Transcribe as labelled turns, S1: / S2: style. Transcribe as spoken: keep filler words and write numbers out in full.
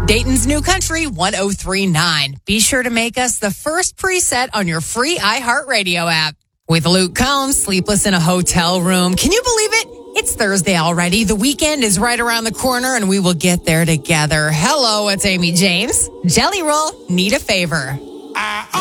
S1: Dayton's New Country one oh three point nine. Be sure to make us the first preset on your free iHeartRadio app. With Luke Combs, sleepless in a hotel room. Can you believe it? It's Thursday already. The weekend is right around the corner, and we will get there together. Hello, it's Amy James. Jelly Roll, need a favor.